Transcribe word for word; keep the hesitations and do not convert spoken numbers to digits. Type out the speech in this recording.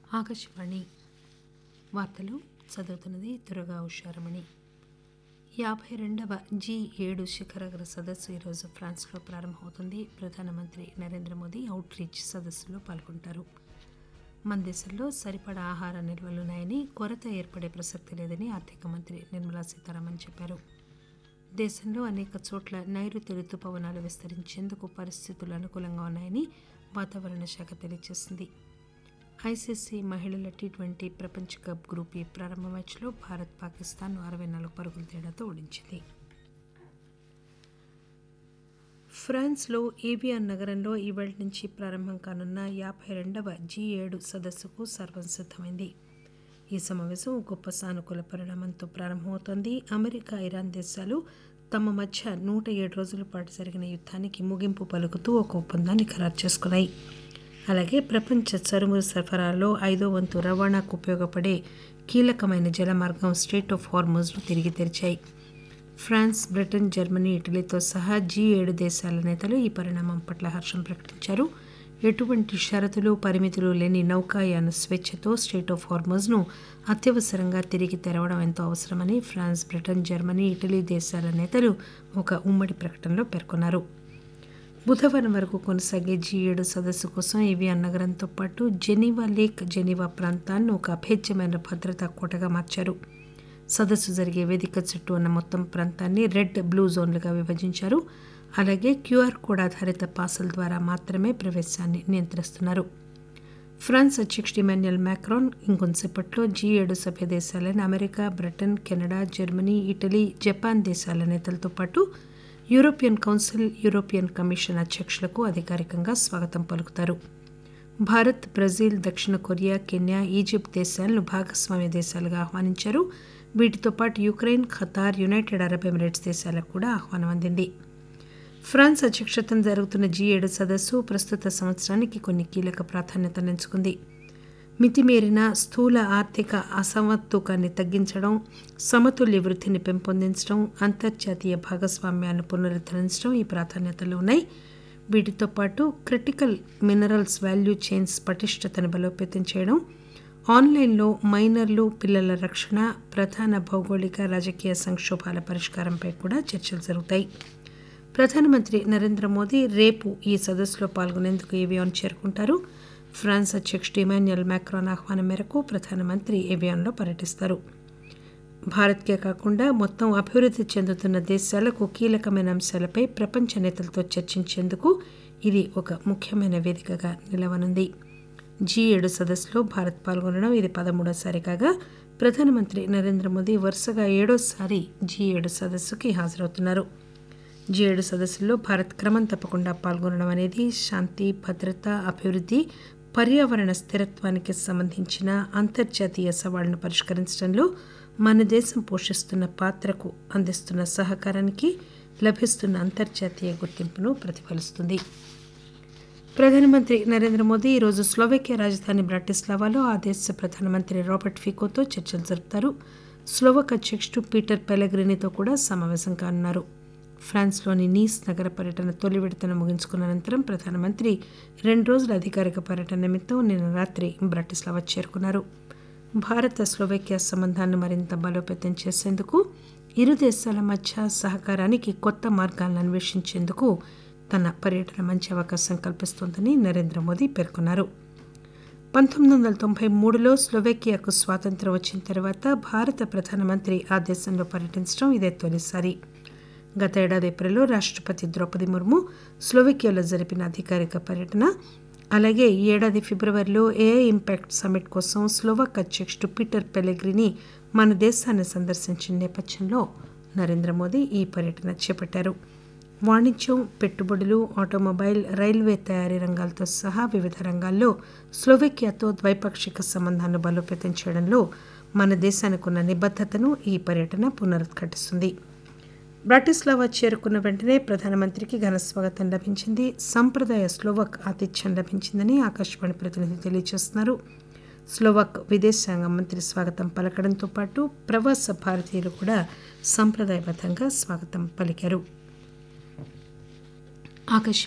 ఆకాశవాణి వార్తలు చదువుతున్నది దుర్గా ఉషారమణి. యాభై రెండవ జీ ఏడు శిఖరాగ్ర సదస్సు ఈరోజు ఫ్రాన్స్లో ప్రారంభమవుతుంది. ప్రధానమంత్రి నరేంద్ర మోదీ అవుట్ రీచ్ సదస్సులో పాల్గొంటారు. మన దేశంలో సరిపడా ఆహార నిల్వలున్నాయని, కొరత ఏర్పడే ప్రసక్తి లేదని ఆర్థిక మంత్రి నిర్మలా సీతారామన్ చెప్పారు. దేశంలో అనేక చోట్ల నైరుతి రుతుపవనాలు విస్తరించేందుకు పరిస్థితులు అనుకూలంగా ఉన్నాయని వాతావరణ శాఖ తెలియజేసింది. ఐసీసీ మహిళల టీ ట్వంటీ ప్రపంచ కప్ గ్రూప్ ఈ ప్రారంభ మ్యాచ్లో భారత్ పాకిస్తాన్ అరవై నాలుగు పరుగుల తేడాతో ఓడించింది. ఫ్రాన్స్లో ఏవియాన్ నగరంలో ఈవేళ నుంచి ప్రారంభం కానున్న యాభై రెండవ జీ ఏడు సదస్సుకు సర్వం సిద్దమైంది. ఈ సమావేశం గొప్ప సానుకూల పరిణామంతో ప్రారంభమవుతోంది. అమెరికా, ఇరాన్ దేశాలు తమ మధ్య నూట ఏడు రోజుల పాటు జరిగిన యుద్ధానికి ముగింపు పలుకుతూ ఒక ఒప్పందాన్ని ఖరారు చేసుకున్నాయి. అలాగే ప్రపంచ చమురు సరఫరాలో ఐదో వంతు రవాణాకు ఉపయోగపడే కీలకమైన జలమార్గం స్ట్రెయిట్ ఆఫ్ హార్ముజ్ను తిరిగి తెరిచాయి. ఫ్రాన్స్, బ్రిటన్, జర్మనీ, ఇటలీతో సహా జీ ఏడు దేశాల నేతలు ఈ పరిణామం పట్ల హర్షం ప్రకటించారు. ఎటువంటి షరతులు, పరిమితులు లేని నౌకాయాన స్వేచ్ఛతో స్ట్రెయిట్ ఆఫ్ హార్ముజ్ను అత్యవసరంగా తిరిగి తెరవడం ఎంతో అవసరమని ఫ్రాన్స్, బ్రిటన్, జర్మనీ, ఇటలీ దేశాల నేతలు ఒక ఉమ్మడి ప్రకటనలో పేర్కొన్నారు. బుధవారం వరకు కొనసాగే జీ ఏడు సదస్సు కోసం ఏవియాన్ నగరంతో పాటు జెనీవా లేక్, జెనీవా ప్రాంతాన్ని ఒక అభేద్యమైన భద్రతా కోటగా మార్చారు. సదస్సు జరిగే వేదిక చుట్టూ ఉన్న మొత్తం ప్రాంతాన్ని రెడ్, బ్లూ జోన్లుగా విభజించారు. అలాగే క్యూఆర్ కోడ్ ఆధారిత పాసుల ద్వారా మాత్రమే ప్రవేశాన్ని నియంత్రిస్తున్నారు. ఫ్రాన్స్ అధ్యక్షుడు ఇమాన్యుయల్ మాక్రాన్ ఇంకొంతసేపట్లో జీ ఏడు సభ్య దేశాలైన America, Britain, Canada, Germany, Italy, Japan దేశాల నేతలతో పాటు యూరోపియన్ కౌన్సిల్, యూరోపియన్ కమిషన్ అధ్యక్షులకు అధికారికంగా స్వాగతం పలుకుతారు. భారత్, బ్రెజిల్, దక్షిణ కొరియా, కెన్యా, ఈజిప్ట్ దేశాలను భాగస్వామ్య దేశాలుగా ఆహ్వానించారు. వీటితో పాటు Ukraine, Qatar, United Arab Emirates దేశాలకు కూడా ఆహ్వానం అందింది. ఫ్రాన్స్ అధ్యక్షతన జరుగుతున్న జీ ఏడు సదస్సు ప్రస్తుత సంవత్సరానికి కొన్ని కీలక ప్రాధాన్యతను ఎంచుకుంది. మితిమీరిన స్థూల ఆర్థిక అసమతుకాన్ని తగ్గించడం, సమతుల్య వృద్ధిని పెంపొందించడం, అంతర్జాతీయ భాగస్వామ్యాన్ని పునరుద్ధరించడం ఈ ప్రాధాన్యతలు ఉన్నాయి. వీటితో పాటు క్రిటికల్ మినరల్స్ వాల్యూ చైన్స్ పటిష్టతను బలోపేతం చేయడం, ఆన్లైన్లో మైనర్లు, పిల్లల రక్షణ, ప్రధాన భౌగోళిక రాజకీయ సంక్షోభాల పరిష్కారంపై కూడా చర్చలు జరుగుతాయి. ప్రధానమంత్రి నరేంద్ర మోదీ రేపు ఈ సదస్సులో పాల్గొనేందుకు ఏవియాన్ చేరుకుంటారు. ఫ్రాన్స్ అధ్యక్షుడు ఇమాన్యుయల్ మాక్రాన్ ఆహ్వానం మేరకు ప్రధానమంత్రి ఏవియాన్లో పర్యటిస్తారు. భారత్కే కాకుండా మొత్తం అభివృద్ధి చెందుతున్న దేశాలకు కీలకమైన అంశాలపై ప్రపంచ నేతలతో చర్చించేందుకు ఇది ఒక ముఖ్యమైన వేదికగా నిలవనుంది. జీ ఏడు సదస్సులో భారత్ పాల్గొనడం ఇది పదమూడోసారి కాగా ప్రధానమంత్రి నరేంద్ర మోదీ వరుసగా ఏడోసారి జీ ఏడు సదస్సుకి హాజరవుతున్నారు. జీ ఏడు సదస్సుల్లో భారత్ క్రమం తప్పకుండా పాల్గొనడం అనేది శాంతి, భద్రత, అభివృద్ధి, పర్యావరణ స్థిరత్వానికి సంబంధించిన అంతర్జాతీయ సవాళ్లను పరిష్కరించడంలో మన దేశం పోషిస్తున్న పాత్రకు అందిస్తున్న సహకారానికి లభిస్తున్న అంతర్జాతీయ గుర్తింపును ప్రతిఫలిస్తుంది. ప్రధానమంత్రి నరేంద్ర మోదీ ఈరోజు స్లోవేకియా రాజధాని బ్రాటిస్లావాలో ఆ దేశ ప్రధానమంత్రి రాబర్ట్ ఫికోతో చర్చలు జరుపుతారు. స్లోవక్ అధ్యక్షుడు పీటర్ పెలెగ్రినితో కూడా సమావేశం కానున్నారు. ఫ్రాన్స్లోని నీస్ నగర పర్యటన తొలి విడతను ముగించుకున్న అనంతరం ప్రధానమంత్రి రెండు రోజుల అధికారిక పర్యటన నిమిత్తం నిన్న రాత్రి బ్రాటిస్లావా చేరుకున్నారు. భారత స్లోవేకియా సంబంధాలను మరింత బలోపేతం చేసేందుకు, ఇరు దేశాల మధ్య సహకారానికి కొత్త మార్గాలను అన్వేషించేందుకు తన పర్యటన మంచి అవకాశం కల్పిస్తోందని నరేంద్ర మోదీ పేర్కొన్నారు. పంతొమ్మిది వందల తొంభై మూడులో స్లోవేకియాకు స్వాతంత్ర్యం వచ్చిన తర్వాత భారత ప్రధానమంత్రి ఆ దేశంలో పర్యటించడం ఇదే తొలిసారి. గత ఏడాది ఏప్రిల్లో రాష్ట్రపతి ద్రౌపది ముర్ము స్లోవేకియాలో జరిపిన అధికారిక పర్యటన, అలాగే ఈ ఏడాది ఫిబ్రవరిలో ఏఐ ఇంపాక్ట్ సమ్మిట్ కోసం స్లోవాక్ అధ్యక్షుడు పీటర్ పెలెగ్రిని మన దేశాన్ని సందర్శించిన నేపథ్యంలో నరేంద్ర మోదీ ఈ పర్యటన చేపట్టారు. వాణిజ్యం, పెట్టుబడులు, ఆటోమొబైల్, రైల్వే తయారీ రంగాలతో సహా వివిధ రంగాల్లో స్లోవేకియాతో ద్వైపాక్షిక సంబంధాలను బలోపేతం చేయడంలో మన దేశానికి ఉన్న నిబద్ధతను ఈ పర్యటన పునరుద్ఘాటిస్తుంది. బ్రాటిస్లావా చేరుకున్న వెంటనే ప్రధానమంత్రికి ఘన స్వాగతం లభించింది. సంప్రదాయ స్లోవాక్ ఆతిథ్యం లభించిందని ఆకాశవాణి ప్రతినిధి తెలియజేస్తున్నారు. స్లోవాక్ విదేశాంగ మంత్రి స్వాగతం పలకడంతో పాటు ప్రవాస భారతీయులు కూడా సంప్రదాయబద్ధంగా స్వాగతం పలికారు. ఆకాశ